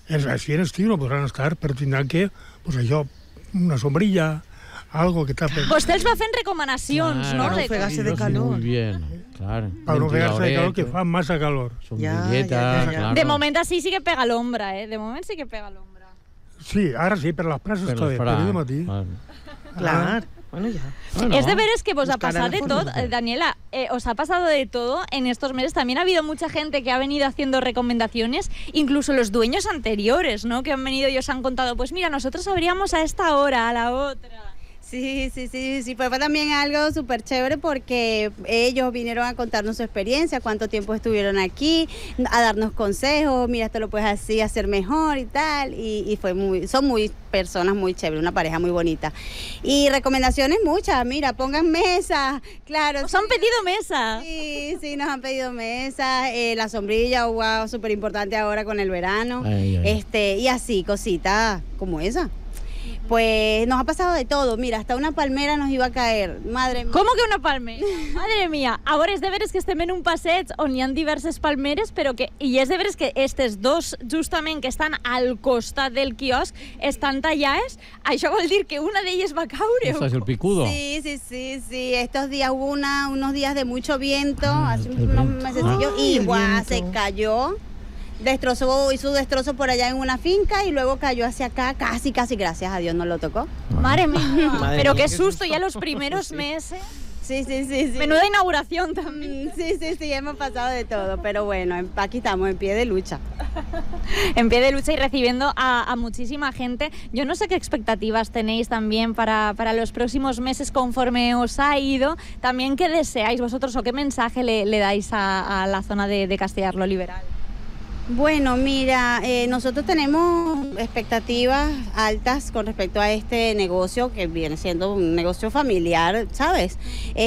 Així en estiu no podran estar, però tindran que, pues això, una sombrilla, algo que tape. Vostè els va fent recomanacions, ¿no? Para no pegarse de calor. Muy bien, claro. Para no pegarse de calor, que fa massa calor. Sombrilleta, claro. De moment així sí que pega l'ombra, eh? De moment sí que pega l'ombra. Sí, ara sí, per les places està bé, però de matí... Clar. Bueno, ya. Bueno, es de veres que vos ha pasado de todo, Daniela, os ha pasado de todo en estos meses. También ha habido mucha gente que ha venido haciendo recomendaciones, incluso los dueños anteriores, ¿no? Que han venido y os han contado, pues mira, nosotros abríamos a esta hora, a la otra. Sí, fue también algo súper chévere porque ellos vinieron a contarnos su experiencia, cuánto tiempo estuvieron aquí, a darnos consejos, mira, esto lo puedes así hacer mejor y tal, y son muy personas muy chéveres, una pareja muy bonita. Y recomendaciones muchas, mira, pongan mesa, claro. ¿Os han pedido mesa? Sí, nos han pedido mesa, la sombrilla, wow, súper importante ahora con el verano, y así, cositas como esa. Pues nos ha pasado de todo, mira, hasta una palmera nos iba a caer, madre mía. Com que una palmera? Madre mía, a veure, és de veres que estem en un passeig on hi ha diverses palmeres, però que, i és de veres que aquestes dos, justament, que estan al costat del quiosc, estan tallades, això vol dir que una d'elles va caure. ¿Estás el picudo? Sí, estos días hubo unos días de mucho viento, hace unos mesecillos, y guau, se cayó. Hizo destrozo por allá en una finca y luego cayó hacia acá, casi, gracias a Dios no lo tocó. Madre mía, pero qué susto ya los primeros meses. Sí. Menuda inauguración también. Sí, hemos pasado de todo, pero bueno, aquí estamos, en pie de lucha. En pie de lucha y recibiendo a muchísima gente. Yo no sé qué expectativas tenéis también para los próximos meses conforme os ha ido. También qué deseáis vosotros o qué mensaje le dais a la zona de Castellar-lo Liberal. Bueno, mira, nosotros tenemos expectativas altas con respecto a este negocio que viene siendo un negocio familiar, ¿sabes?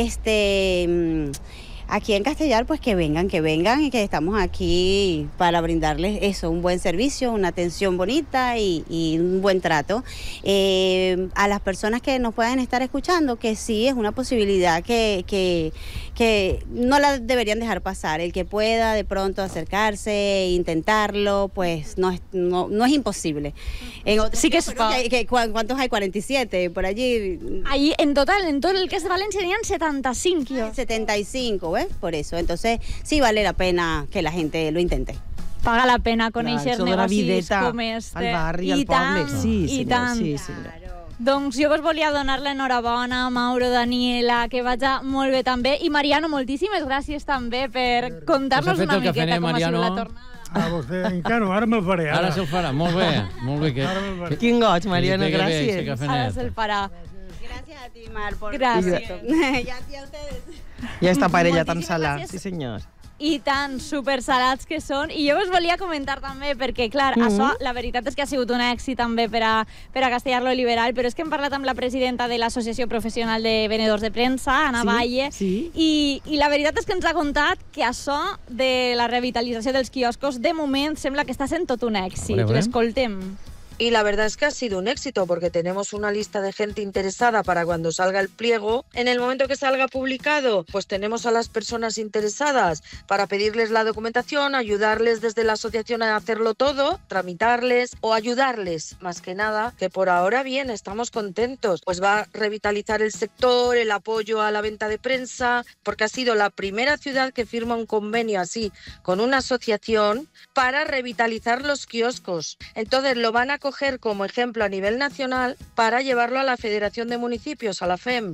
Aquí en Castellar, pues que vengan y que estamos aquí para brindarles eso, un buen servicio, una atención bonita y un buen trato. A las personas que nos puedan estar escuchando, que sí es una posibilidad que no la deberían dejar pasar. El que pueda de pronto acercarse, intentarlo, pues no es imposible. Sí que es ¿Cuántos hay? 47 por allí. Ahí en total, en todo el que es de Valencia, tenían 75. 75, ¿ves? Por eso. Entonces, sí vale la pena que la gente lo intente. Paga la pena conèixer negocis com este. Al barri, al poble. I tant. Doncs jo vos volia donar l'enhorabona, Mauro, Daniela, que vaja molt bé també. I Mariano, moltíssimes gràcies també per contar-nos una miqueta com ha sigut la tornada. A vostè encara, ara me'l faré. Ara se'l farà, molt bé. Quin goig, Mariano, gràcies. Ara se'l farà. Gracias a ti, Mar, por Gràcies. Y a ustedes. I esta parella tan salada, sí senyor. I tan supersalats que són. I jo us volia comentar també, perquè, clar, això, la veritat és que ha sigut un èxit també per a Castellar-lo Liberal, però és que hem parlat amb la presidenta de l'Associació Professional de Venedors de Premsa, Ana Valle, i la veritat és que ens ha contat que això de la revitalització dels quioscos, de moment, sembla que està sent tot un èxit. L'escoltem. Y la verdad es que ha sido un éxito porque tenemos una lista de gente interesada para cuando salga el pliego. En el momento que salga publicado, pues tenemos a las personas interesadas para pedirles la documentación, ayudarles desde la asociación a hacerlo todo, tramitarles o ayudarles, más que nada, que por ahora bien, estamos contentos. Pues va a revitalizar el sector, el apoyo a la venta de prensa, porque ha sido la primera ciudad que firma un convenio así con una asociación para revitalizar los kioscos. Entonces lo van a coger como ejemplo a nivel nacional para llevarlo a la Federación de Municipios, a la FEM.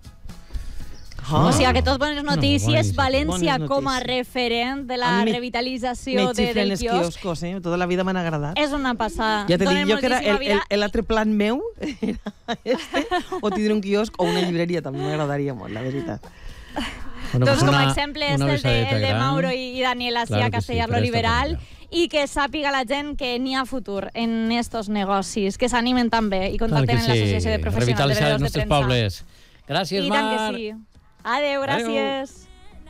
O sigui que tot bones notícies. València com a referent de la revitalització del quiosc. Quioscos, tota la vida m'han agradat. És una passada. Ja t'he dit jo que era l'altre plan meu, o tindre un quiosc o una llibreria, també m'agradaria molt, la veritat. Doncs com a exemple és el de Mauro i Daniela a Castellar-lo Liberal, i que sàpiga la gent que n'hi ha futur en estos negocis, que s'animen també i contacten en l'Associació de Professionals de Venedors de Premsa. Gràcies, Mar. I tant que sí. Adéu, gràcies.